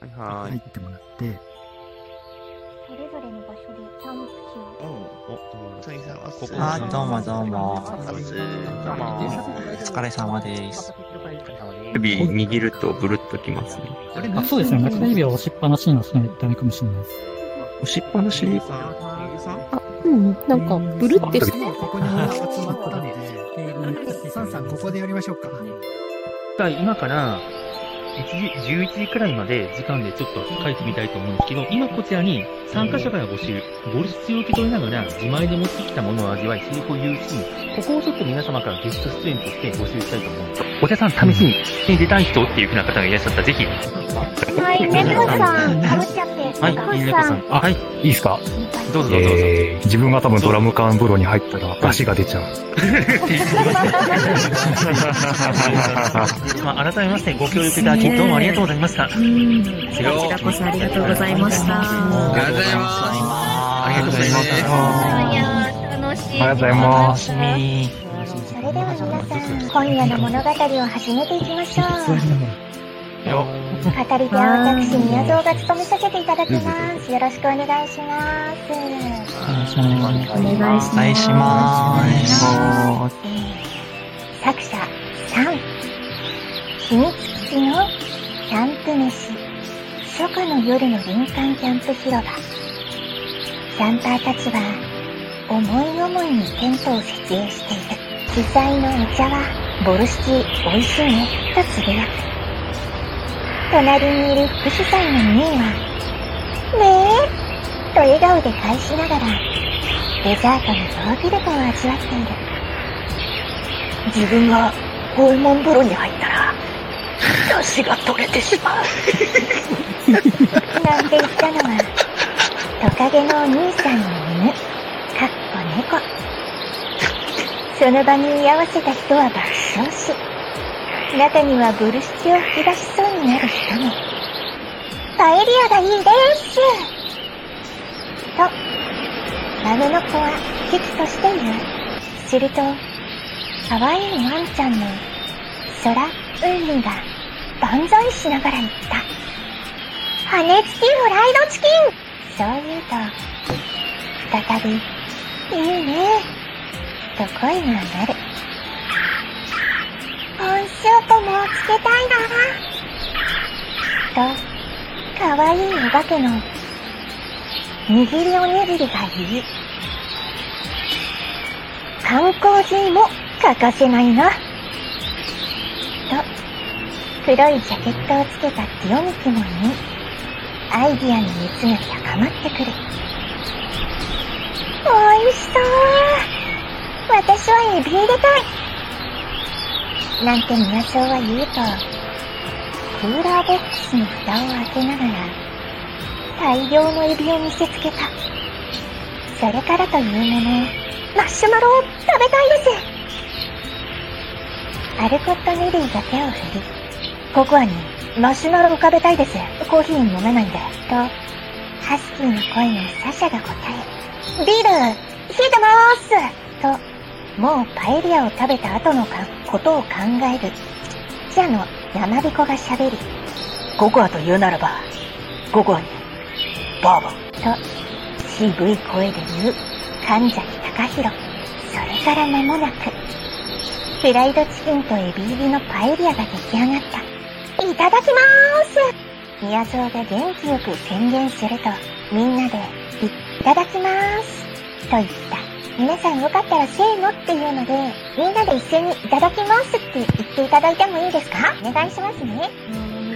はい。 入ってもらって、 それぞれの場所でキャンプ中。 どうもどうも。 お疲れ様です。 指握るとブルッときますね。 そうですね。中指を押しっぱなしにはしないとダメかもしれないです。 押しっぱなしなんか、ブルってして。 ここに集まったんで、サンさんここでやりましょうか。 今から、11時くらいまで時間でちょっと書いてみたいと思うんですけど、今こちらに参加者から募集、ボルシチを受け取りながら自前で持ってきたものを味わい、セリフを言うシーン、ここをちょっと皆様からゲスト出演として募集したいと思うんです。お茶さん、試しに出たい人っていう風な方がいらっしゃったら、ぜひ。 はい、猫さん、かぶっちゃって。 はい、猫さん。はい。 いいですか？ どうぞどうぞ。 自分が多分ドラム缶風呂に入ったら出汁が出ちゃう。 改めましてご協力いただきどうもありがとうございました。こちらこそありがとうございました。 ありがとうございます。 ありがとうございます。 いや楽しい。 ありがとうございます。 それでは皆さん、今夜の物語を始めていきましょう。語り手は私、宮蔵が務めさせていただきます。よろしくお願いします。 お願いします。 作者3、秘密基地のキャンプ飯、初夏の夜の林間キャンプ広場。キャンパーたちは思い思いにテントを設営している。主催のお茶はボルシチおいしいねとつぶやく。隣にいる副主催のミーはねえと笑顔で返しながらデザートのヨーグルトを味わっている。自分がホルモン風呂に入ったら出汁が溶けてしまうなんて言ったのはトカゲのお兄さんの犬かっこ猫。その場に居合わせた人は爆笑し、中にはボルシチを吹き出しそうになる人も。パエリアがいいですと孫の子は危機として言う。すると可愛いワンちゃんの空うんが万歳しながら言った。羽付きフライドチキン。そう言うと再びいいねと声が上がる。コーンスープもつけたいなと可愛いお化けの握りおにぎりが言い、缶コーヒーも欠かせないなと黒いジャケットをつけたティオミクも言い、アイディアの熱が高まってくる。おいしそう。私はエビ入れたいなんて宮蔵は言うと、クーラーボックスの蓋を開けながら大量のエビを見せつけた。それからというもの、マシュマロを食べたいです。アルコットネリーが手を振り、ココアにマシュマロを食べたいです。コーヒー飲めないんで。と、ハスキーの声のサシャが答え、ビール、冷えてまーすと、もうパエリアを食べた後のことを考える。じゃの山彦が喋り、ココアと言うならば、ココアに、バーボンと、渋い声で言う、神崎隆弘。それから間もなく、フライドチキンとエビ入りのパエリアが出来上がった。いただきまーす。宮蔵が元気よく宣言すると、みんなで、いただきまーす。と言った。皆さんよかったらせーのっていうので、みんなで一斉にいただきますって言っていただいてもいいですか？お願いしますね。